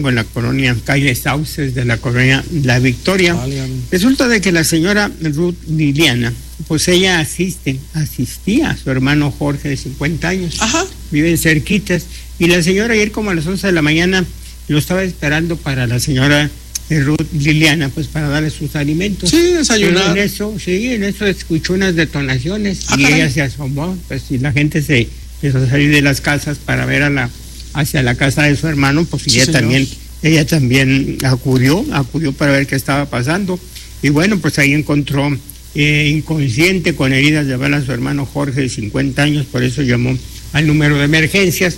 en la colonia Calle Sauces de la colonia La Victoria. Resulta de que la señora Ruth Liliana, pues ella asistía a su hermano Jorge de 50 años. Ajá. Viven cerquitas. Y la señora ayer como a las 11 de la mañana lo estaba esperando para la señora Ruth Liliana, pues para darle sus alimentos. Sí, desayunar. En eso escuchó unas detonaciones y ella se asomó, pues y la gente se empezó a salir de las casas para ver hacia la casa de su hermano, pues sí, ella también acudió para ver qué estaba pasando. Y bueno, pues ahí encontró inconsciente con heridas de bala a su hermano Jorge de 50 años, por eso llamó al número de emergencias.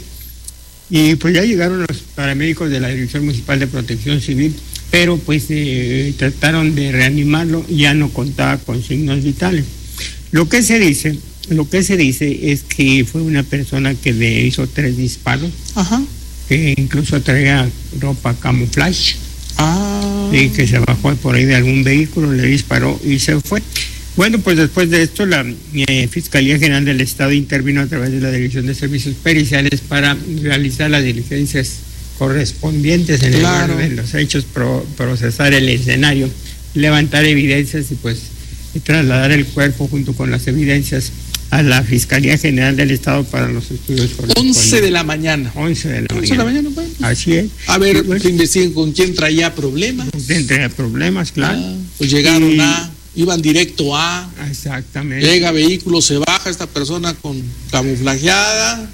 Y pues ya llegaron los paramédicos de la Dirección Municipal de Protección Civil, pero pues trataron de reanimarlo, ya no contaba con signos vitales. Lo que se dice es que fue una persona que le hizo 3 disparos. Ajá. Que incluso traía ropa camuflaje. Y que se bajó por ahí de algún vehículo, le disparó y se fue. Bueno, pues después de esto la Fiscalía General del Estado intervino a través de la Dirección de Servicios Periciales para realizar las diligencias correspondientes en el lugar de los hechos, procesar el escenario, levantar evidencias y pues trasladar el cuerpo junto con las evidencias a la Fiscalía General del Estado para los estudios correspondientes. 11 de la mañana. 11 de la mañana, bueno. Así es. A ver, pues investiguen con quién traía problemas. Traía problemas, claro. Pues llegaron iban directo a. Exactamente. Llega vehículo, se baja esta persona con camuflajeada,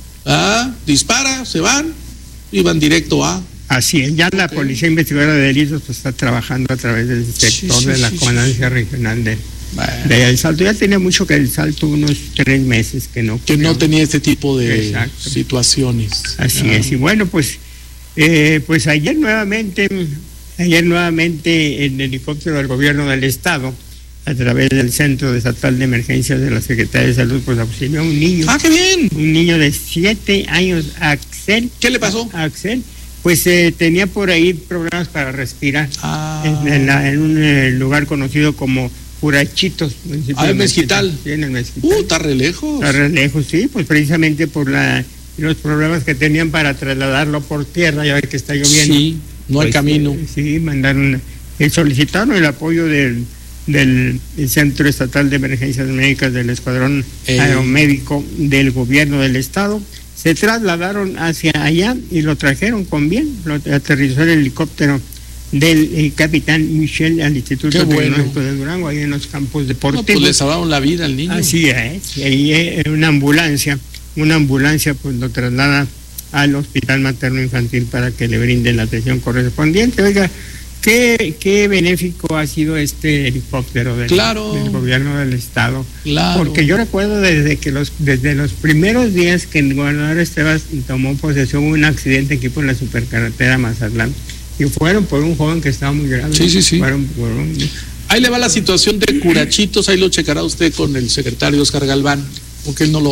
dispara, se van, iban directo a. Así es, ya la Policía Investigadora de Delitos pues, está trabajando a través del sector de la Comandancia Regional de El Salto. Ya tenía mucho que El Salto, unos 3 meses que no tenía este tipo de situaciones. Así es, y bueno, pues ayer nuevamente el helicóptero del gobierno del estado, a través del Centro Estatal de Emergencias de la Secretaría de Salud, pues auxilió a un niño. ¡Ah, qué bien! Un niño de 7 años, Axel. ¿Qué le pasó? Axel, pues tenía por ahí problemas para respirar en un lugar conocido como Curachitos. ¿El Mezquital? Sí, en el Mezquital. Está re lejos. Está re lejos, sí, pues precisamente por los problemas que tenían para trasladarlo por tierra, ya ves que está lloviendo. Sí, no hay camino. Sí, solicitaron el apoyo del Centro Estatal de Emergencias Médicas del Escuadrón Aeromédico del Gobierno del Estado. Se trasladaron hacia allá y lo trajeron con bien. Lo aterrizó el helicóptero del capitán Michel al Instituto Tecnológico de Durango, ahí en los campos deportivos. Pues le salvaron la vida al niño. Así es. Y ahí una ambulancia pues lo traslada al Hospital Materno Infantil para que le brinden la atención correspondiente. Oiga, qué benéfico ha sido este helicóptero del gobierno del estado. Claro. Porque yo recuerdo desde los primeros días que el gobernador Esteban tomó posesión, hubo un accidente aquí por la supercarretera Mazatlán y fueron por un joven que estaba muy grave. Sí. Fueron por Ahí le va la situación de Curachitos, ahí lo checará usted con el secretario Oscar Galván, porque él no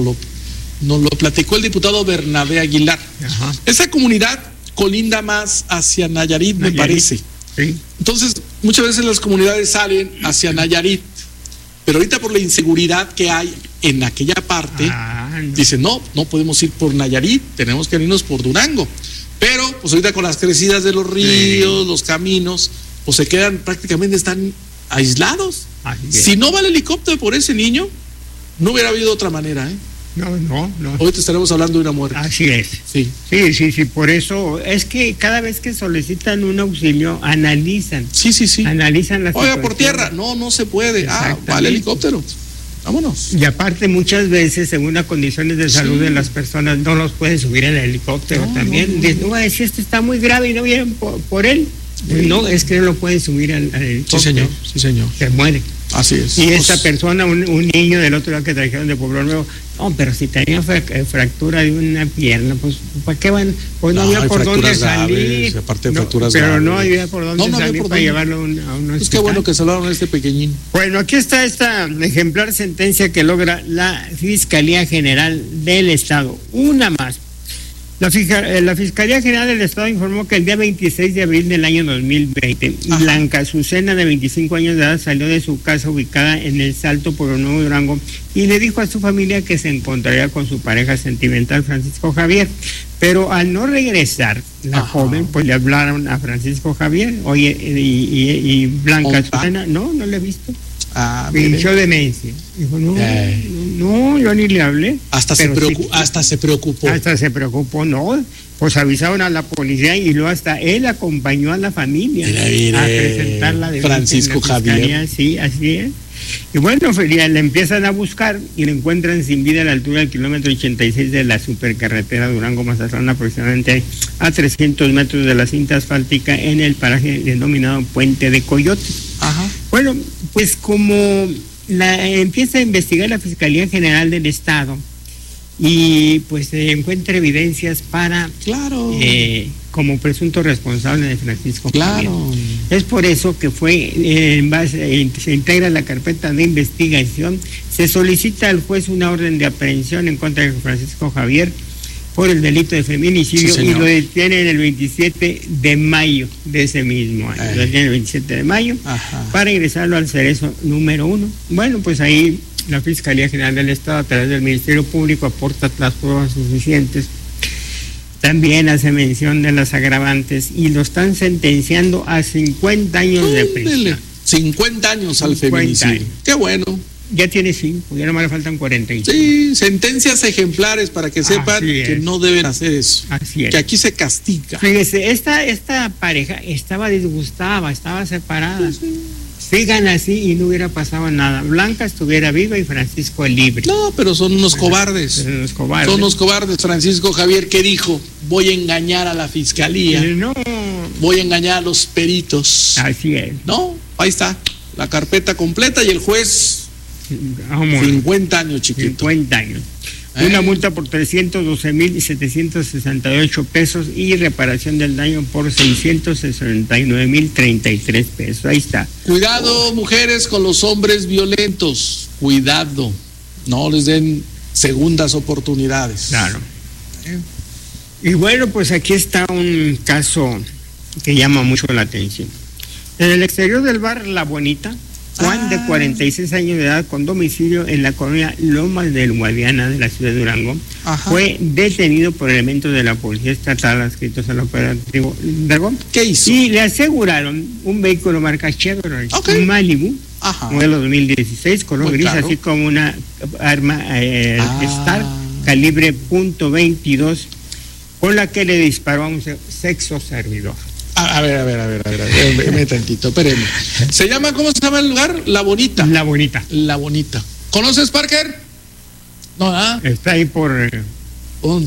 lo platicó el diputado Bernabé Aguilar. Ajá. Esa comunidad colinda más hacia Nayarit, me parece. Sí. Entonces, muchas veces las comunidades salen hacia Nayarit, pero ahorita por la inseguridad que hay en aquella parte, dicen, no podemos ir por Nayarit, tenemos que irnos por Durango. Pero, pues ahorita con las crecidas de los ríos, los caminos, pues están aislados. Si no va el helicóptero por ese niño, no hubiera habido otra manera, ¿eh? No. Ahorita estaremos hablando de una muerte. Así es. Sí, por eso es que cada vez que solicitan un auxilio, analizan. Sí. Analizan la situación. Oiga, por tierra, no se puede. Va el helicóptero. Vámonos. Y aparte muchas veces, según las condiciones de salud de las personas, no los pueden subir en el helicóptero también. Dicen, si este está muy grave y no vienen por él. No, es que no lo pueden subir al helicóptero. Sí, señor. Se muere. Así es. Y esta persona, un niño del otro lado que trajeron de Pueblo Nuevo, pero si tenía fractura de una pierna, pues ¿para qué van? Pues no había por dónde salir. Aparte de fracturas pero graves. no había por dónde salir para llevarlo a un hospital. Pues qué bueno que salvaron a este pequeñín. Bueno, aquí está esta ejemplar sentencia que logra la Fiscalía General del Estado. Una más. La Fiscalía General del Estado informó que el día 26 de abril del año 2020, Blanca Azucena, de 25 años de edad, salió de su casa ubicada en el Salto por el Nuevo Durango y le dijo a su familia que se encontraría con su pareja sentimental, Francisco Javier. Pero al no regresar, la joven, pues le hablaron a Francisco Javier, oye, y Blanca Azucena, no le he visto. Pinchó demencia. Dijo, no, yo ni le hablé. Hasta se preocupó. Hasta se preocupó, no. Pues avisaron a la policía y luego hasta él acompañó a la familia a presentar la denuncia. Francisco Javier. Sí, así es. Y bueno, le empiezan a buscar y le encuentran sin vida a la altura del kilómetro 86 de la supercarretera Durango-Mazatlán, aproximadamente a 300 metros de la cinta asfáltica en el paraje denominado Puente de Coyotes. Bueno, pues como empieza a investigar la Fiscalía General del Estado y pues se encuentra evidencias para como presunto responsable de Francisco Javier. Es por eso que se integra la carpeta de investigación, se solicita al juez una orden de aprehensión en contra de Francisco Javier por el delito de feminicidio y lo detienen el 27 de mayo de ese mismo año. Lo detienen el 27 de mayo para ingresarlo al cerezo número 1. Bueno, pues ahí la Fiscalía General del Estado, a través del Ministerio Público, aporta las pruebas suficientes. También hace mención de las agravantes y lo están sentenciando a 50 años de prisión. 50 años al feminicidio. Qué bueno. Ya tiene 5, ya nomás le faltan 45. Sí, sentencias ejemplares para que sepan que no deben hacer eso. Así es. Que aquí se castiga. Fíjese, esta pareja estaba disgustada, estaba separada. Sigan así y no hubiera pasado nada. Blanca estuviera viva y Francisco libre. No, pero son unos cobardes. Son unos cobardes. Francisco Javier, ¿qué dijo? Voy a engañar a la fiscalía. No. Voy a engañar a los peritos. Así es. No, ahí está. La carpeta completa y el juez... 50 años, chiquito. 50 años. Una multa por 312,768 pesos y reparación del daño por 669,033 pesos. Ahí está. Cuidado, mujeres, con los hombres violentos. Cuidado. No les den segundas oportunidades. Claro. Y bueno, pues aquí está un caso que llama mucho la atención. En el exterior del bar La Bonita, Juan, de 46 años de edad, con domicilio en la colonia Lomas del Guadiana de la ciudad de Durango, fue detenido por elementos de la policía estatal adscritos al operativo Dragón. ¿Qué hizo? Y le aseguraron un vehículo marca Chevrolet, un Malibu, modelo 2016, color gris, así como una arma Star calibre .22, con la que le disparó a un sexo servidor. A ver, tantito, espéreme. ¿Cómo se llama el lugar? La Bonita. La Bonita. La Bonita. ¿Conoces, Parker? No, Está ahí por... ¿Cómo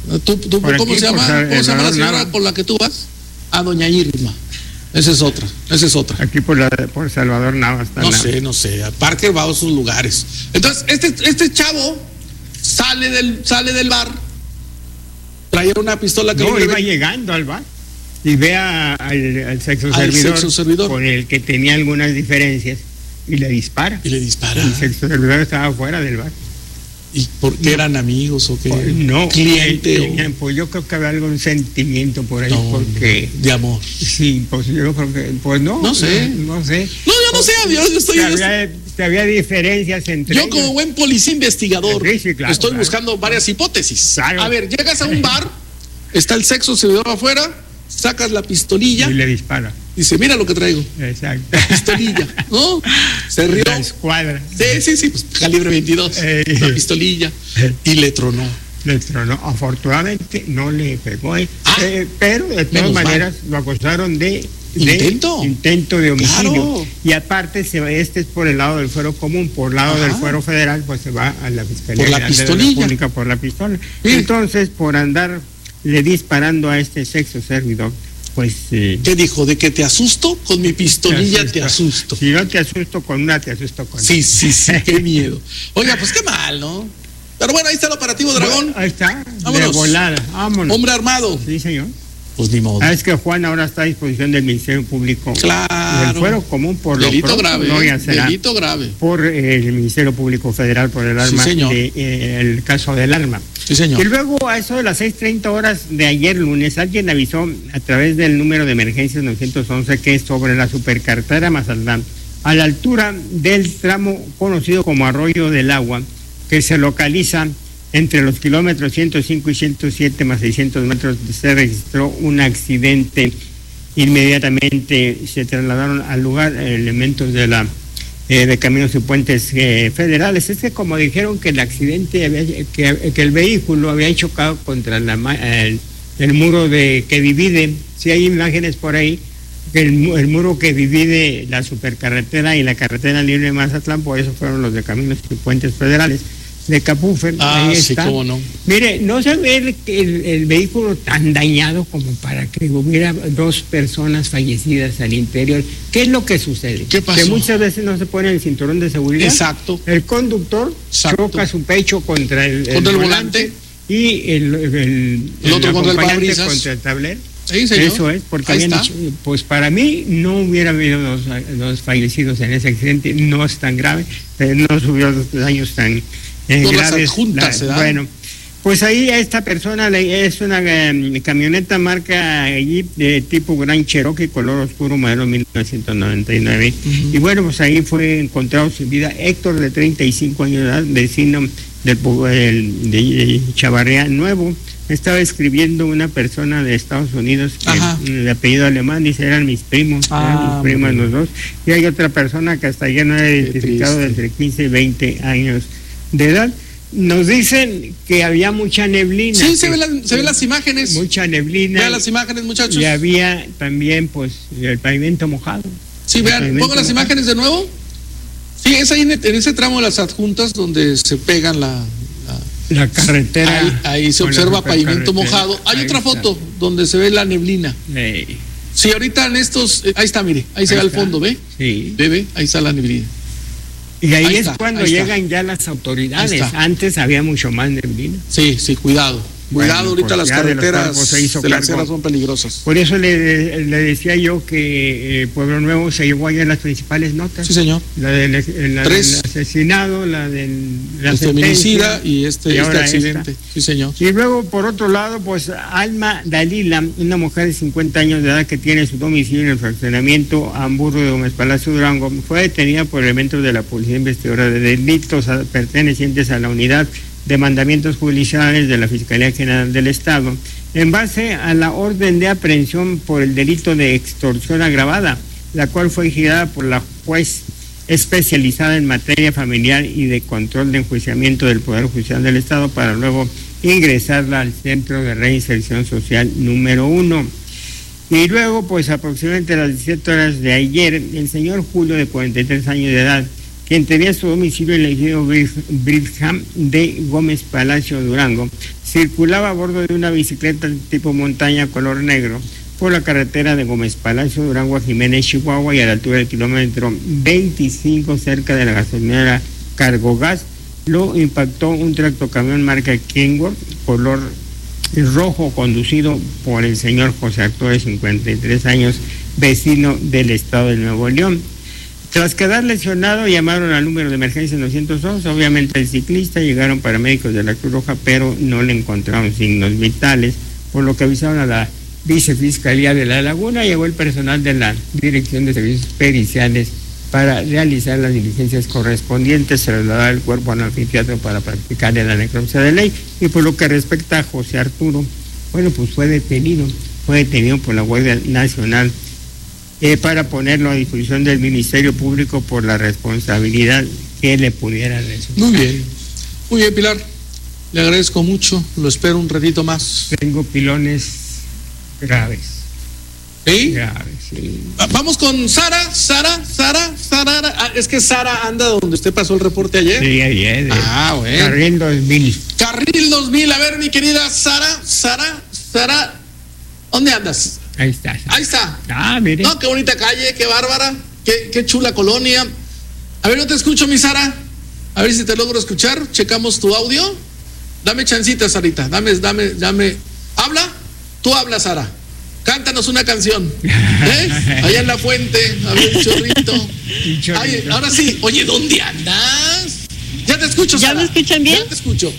se llama? ¿Cómo se llama la señora por la que tú vas? Doña Irma. Esa es otra. Aquí por Salvador Navas. No sé. Parker va a esos lugares. Entonces, este chavo sale del bar, traía una pistola que iba llegando al bar. Y ve al sexo servidor con el que tenía algunas diferencias y le dispara. El sexo servidor estaba fuera del bar. ¿Y por qué eran amigos o qué? No, cliente. Pues yo creo que había algún sentimiento por ahí, porque... De amor. Sí, pues yo creo que... Pues no. No sé. No, yo no sé, adiós, yo estoy... Había diferencias entre ellos. Como buen policía investigador, claro, estoy buscando varias hipótesis. Claro. A ver, llegas a un bar, está el sexo servidor afuera, sacas la pistolilla y le dispara. Dice, mira lo que traigo. Exacto. La pistolilla, ¿no? Se rió. La escuadra. Sí, pues calibre 22. La pistolilla. Y le tronó. Afortunadamente no le pegó. Pero de todas maneras lo acusaron de intento de homicidio. Claro. Y aparte, este es por el lado del fuero común, por el lado del fuero federal, pues se va a la Fiscalía General de la República por la pistola. Entonces, por andarle disparando a este sexo servidor, pues... ¿Qué dijo? ¿De que te asusto? Con mi pistolilla te asusto. Si no te asusto con una, te asusto con Sí, qué miedo. Oiga, pues qué mal, ¿no? Pero bueno, ahí está el operativo Dragón. Ahí está, vámonos. De volada, vámonos. Hombre armado. Sí, señor. Pues ni modo. Es que Juan ahora está a disposición del Ministerio Público. Claro. Del fuero común por delito lo pronto, grave. No ya será delito grave. Por el Ministerio Público Federal, por el arma. Sí, señor. El caso del arma. Sí, señor. Y luego, a eso de las 6:30 horas de ayer lunes, alguien avisó a través del número de emergencias 911 que sobre la supercarretera Mazatlán, a la altura del tramo conocido como Arroyo del Agua, que se localiza entre los kilómetros 105 y 107 más 600 metros, se registró un accidente. Inmediatamente se trasladaron al lugar elementos de Caminos y Puentes Federales. Es que como dijeron que el accidente, que el vehículo había chocado contra el muro que divide, si hay imágenes por ahí, que el muro que divide la supercarretera y la carretera libre de Mazatlán, por eso fueron los de Caminos y Puentes Federales de Capufer. Ahí está. Sí, cómo no. Mire, no se ve el vehículo tan dañado como para que hubiera 2 personas fallecidas al interior. ¿Qué es lo que sucede? ¿Qué pasó? Que muchas veces no se pone el cinturón de seguridad. Exacto. El conductor choca su pecho contra el volante y el otro contra el parabrisas. Contra el tablero. Sí, señor. Eso es, porque pues para mí no hubiera habido dos fallecidos en ese accidente. No es tan grave, no subió los daños tan graves. Bueno, pues ahí esta persona es una camioneta marca Jeep de tipo Grand Cherokee, color oscuro, modelo 1999. Y bueno, pues ahí fue encontrado sin vida Héctor, de 35 años de edad, vecino de Chavarría Nuevo. Estaba escribiendo una persona de Estados Unidos de apellido alemán, dice, eran mis primos, los dos. Y hay otra persona que hasta ayer no era identificado, de entre 15 y 20 años de edad. Nos dicen que había mucha neblina. Sí, se ven las imágenes. Mucha neblina. Vean las imágenes, muchachos. Y había también, pues, el pavimento mojado. Sí, vean, pongan las imágenes de nuevo. Sí, es ahí en ese tramo de las adjuntas donde se pegan la carretera. Ahí se observa pavimento mojado. Hay otra foto donde se ve la neblina. Sí, ahorita en estos, ahí está, mire, ahí se ve al fondo, ¿ve? Sí. Ve, ahí está la neblina. Y ahí es cuando llegan ya las autoridades. Antes había mucho más neblina. Sí, cuidado. Cuidado, ahorita las carreteras de la sierra son peligrosas. Por eso le decía yo que Pueblo Nuevo se llevó ayer las principales notas. Sí, señor. La del asesinado, la del feminicida y este accidente. Sí, señor. Y luego, por otro lado, pues Alma Dalila, una mujer de 50 años de edad que tiene su domicilio en el fraccionamiento Hamburgo de Gómez Palacio Durango, fue detenida por elementos de la Policía Investigadora de Delitos pertenecientes a la unidad de mandamientos judiciales de la Fiscalía General del Estado, en base a la orden de aprehensión por el delito de extorsión agravada, la cual fue girada por la juez especializada en materia familiar y de control de enjuiciamiento del Poder Judicial del Estado, para luego ingresarla al Centro de Reinserción Social número 1. Y luego, pues aproximadamente a las 17 horas de ayer, el señor Julio, de 43 años de edad, quien tenía su domicilio en el ejido Brigham de Gómez Palacio Durango, circulaba a bordo de una bicicleta tipo montaña color negro por la carretera de Gómez Palacio Durango a Jiménez, Chihuahua, y a la altura del kilómetro 25, cerca de la gasolinera Cargogas, lo impactó un tractocamión marca Kenworth color rojo, conducido por el señor José Arturo, de 53 años, vecino del estado de Nuevo León. Tras quedar lesionado, llamaron al número de emergencia 902, obviamente el ciclista, llegaron paramédicos de la Cruz Roja, pero no le encontraron signos vitales, por lo que avisaron a la Vicefiscalía de La Laguna. Llegó el personal de la Dirección de Servicios Periciales para realizar las diligencias correspondientes, trasladar el cuerpo al anfiteatro para practicarle la necropsia de ley. Y por lo que respecta a José Arturo, bueno, pues fue detenido por la Guardia Nacional para ponerlo a disposición del Ministerio Público por la responsabilidad que le pudiera resultar. Muy bien, Pilar, le agradezco mucho, lo espero un ratito más. Tengo pilones graves. ¿Sí? Graves, sí. Vamos con Sara. Es que Sara anda donde usted pasó el reporte ayer. Sí, ayer. Bueno. Carril 2000. Carril 2000, a ver, mi querida Sara, ¿dónde andas? Ahí está. Ahí está. Mire. No, qué bonita calle, qué bárbara, qué chula colonia. A ver, no te escucho, mi Sara. A ver si te logro escuchar. Checamos tu audio. Dame chancita, Sarita. Dame. ¿Habla? Tú hablas, Sara. Cántanos una canción. Allá en la fuente, había un chorrito. Ay, ahora sí, oye, ¿dónde andas? Ya te escucho, Sara. ¿Ya me escuchan bien? Ya te escucho.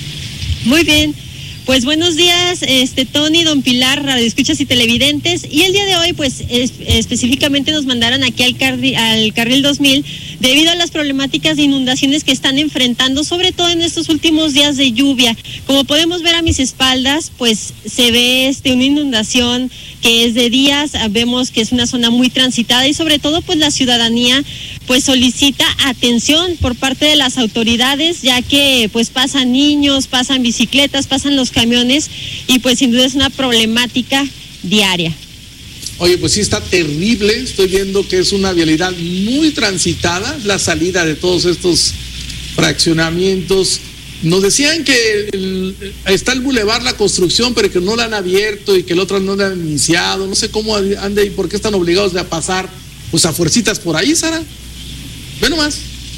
Muy bien. Pues buenos días, Tony, don Pilar, radioescuchas y televidentes. Y el día de hoy, pues específicamente nos mandaron aquí al carril 2000 debido a las problemáticas de inundaciones que están enfrentando, sobre todo en estos últimos días de lluvia. Como podemos ver a mis espaldas, pues se ve una inundación que es de días. Vemos que es una zona muy transitada y sobre todo pues la ciudadanía pues solicita atención por parte de las autoridades, ya que pues pasan niños, pasan bicicletas, pasan los camiones y pues sin duda es una problemática diaria. Oye, pues sí está terrible. Estoy viendo que es una vialidad muy transitada, la salida de todos estos fraccionamientos. Nos decían que está el bulevar La Construcción, pero que no la han abierto y que el otro no la han iniciado. No sé cómo anda y por qué están obligados a pasar pues a fuercitas por ahí, Sara. Ve nomás.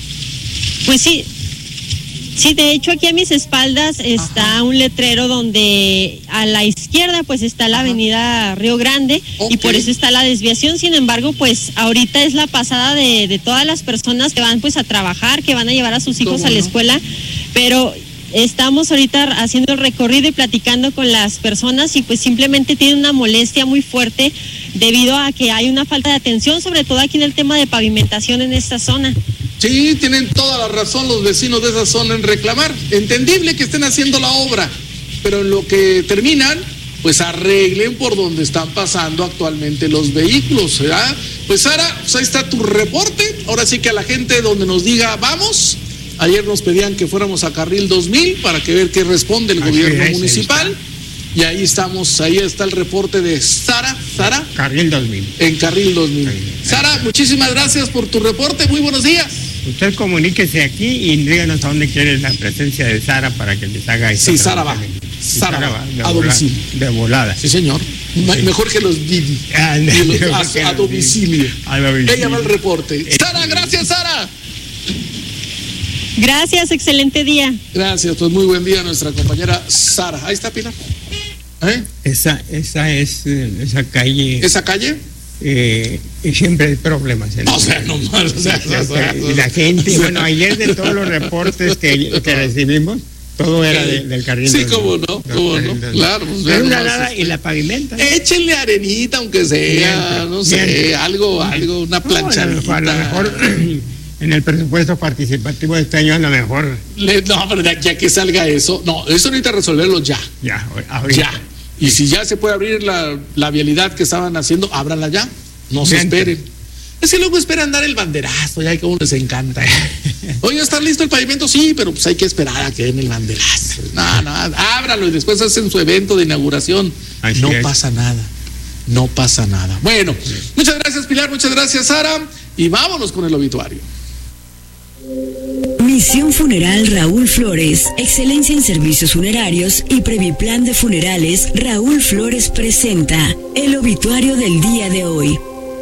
Pues sí, de hecho aquí a mis espaldas está un letrero donde a la izquierda pues está la avenida Río Grande, y por eso está la desviación. Sin embargo, pues ahorita es la pasada de todas las personas que van pues a trabajar, que van a llevar a sus hijos a la escuela, pero estamos ahorita haciendo el recorrido y platicando con las personas y pues simplemente tienen una molestia muy fuerte debido a que hay una falta de atención, sobre todo aquí en el tema de pavimentación en esta zona. Sí, tienen toda la razón los vecinos de esa zona en reclamar. Entendible que estén haciendo la obra, pero en lo que terminan, pues arreglen por donde están pasando actualmente los vehículos, ¿verdad? Pues Sara, pues ahí está tu reporte. Ahora sí que a la gente donde nos diga, vamos. Ayer nos pedían que fuéramos a Carril 2000 para que ver qué responde el gobierno municipal. Y ahí estamos, ahí está el reporte de Sara. Carril 2000. En Carril 2000. Sara, muchísimas gracias por tu reporte. Muy buenos días. Usted comuníquese aquí y díganos a dónde quiere la presencia de Sara para que les haga eso. Sí, Sara va. Sara va. A domicilio. De volada. Sí, señor. Sí. Mejor que los Didi. A domicilio. Ella va al reporte. Sara, gracias, Sara. Gracias, excelente día. Gracias, pues muy buen día a nuestra compañera Sara. Ahí está, Pilar. Esa es esa calle. ¿Esa calle? Siempre hay problemas. O sea, nomás. La gente, bueno, ayer de todos los reportes que recibimos, todo era del carril. Sí, cómo no. Claro. Pues, pero una nada y la pavimenta. Échenle arenita, aunque sea, no sé, algo, una planchadita. A lo mejor en el presupuesto participativo de este año a lo mejor. No, pero ya que salga eso. No, eso necesita resolverlo ya. Ya, ahorita. Ya. Y si ya se puede abrir la vialidad que estaban haciendo, ábranla ya. No se esperen. Es que luego esperan dar el banderazo, ya que a uno les encanta. Oye, ¿está listo el pavimento? Sí, pero pues hay que esperar a que den el banderazo. No, ábralo y después hacen su evento de inauguración. No pasa nada. Bueno, muchas gracias, Pilar, muchas gracias, Sara. Y vámonos con el obituario. Misión Funeral Raúl Flores, excelencia en servicios funerarios y Previplan de Funerales. Raúl Flores presenta el obituario del día de hoy.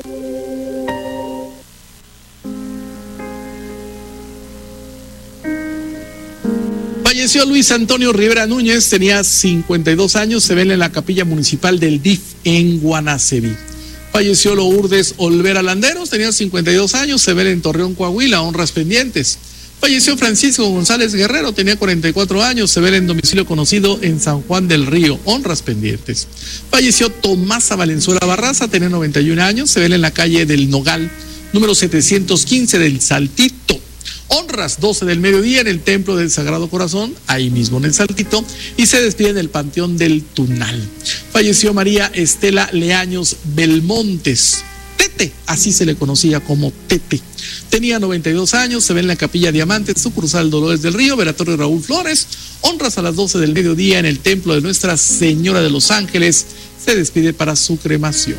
Falleció Luis Antonio Rivera Núñez, tenía 52 años, se vela en la capilla municipal del DIF en Guanaceví. Falleció Lourdes Olvera Landeros, tenía 52 años, se vela en Torreón, Coahuila, honras pendientes. Falleció Francisco González Guerrero, tenía 44 años, se vela en domicilio conocido en San Juan del Río, honras pendientes. Falleció Tomasa Valenzuela Barraza, tenía 91 años, se vela en la calle del Nogal, número 715 del Saltito. Honras 12 del mediodía en el Templo del Sagrado Corazón, ahí mismo en el Saltito, y se despide en el Panteón del Tunal. Falleció María Estela Leaños Belmontes, Tete, así se le conocía como Tete. Tenía 92 años, se ve en la Capilla Diamante, sucursal Dolores del Río, velatorio Raúl Flores. Honras a las 12 del mediodía en el Templo de Nuestra Señora de los Ángeles, se despide para su cremación.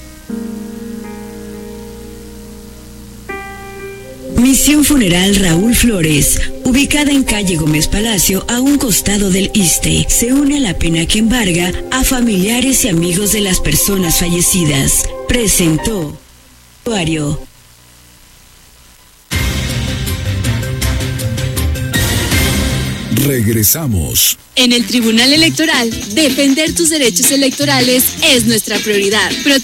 Misión Funeral Raúl Flores, ubicada en calle Gómez Palacio, a un costado del ISSSTE, se une a la pena que embarga a familiares y amigos de las personas fallecidas. Presentó obituario. Regresamos. En el Tribunal Electoral, defender tus derechos electorales es nuestra prioridad.